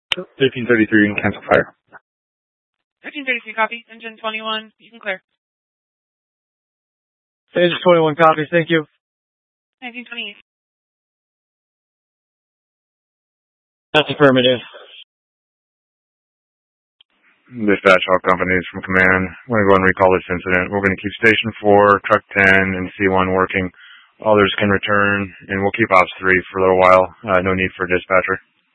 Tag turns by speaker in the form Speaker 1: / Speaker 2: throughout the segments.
Speaker 1: 1333 and cancel fire.
Speaker 2: 1333 copy. Engine 21, you can clear.
Speaker 3: Engine 21 copy, thank you.
Speaker 2: 1928.
Speaker 3: That's affirmative.
Speaker 1: Dispatch, all companies from command. We're going to go and recall this incident. We're going to keep Station 4, Truck 10, and C1 working. Others can return, and we'll keep Ops 3 for a little while. No need for a dispatcher.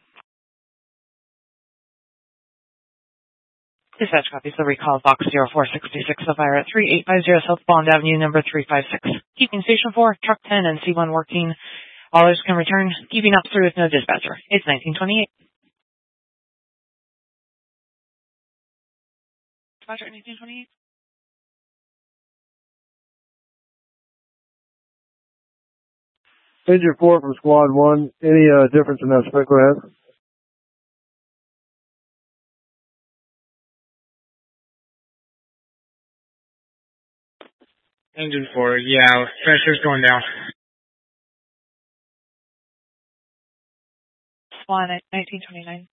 Speaker 2: Dispatch copies the recall of Box 0466 of fire at 3850 South Bond Avenue, number 356. Keeping Station 4, Truck 10, and C1 working. Others can return. Keeping Ops 3 with no dispatcher. It's 1928. Dispatcher 1928.
Speaker 3: Engine 4 from Squad 1. Any difference in that spec? Go ahead.
Speaker 4: Engine 4, yeah, pressure's going down.
Speaker 2: Swan at 1929.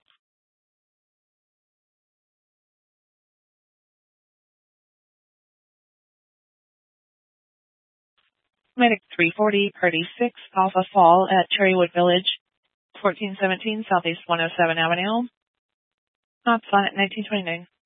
Speaker 2: Medic 340, Party 6, Alpha Fall at Cherrywood Village, 1417 Southeast 107 Avenue. Not Swan at 1929.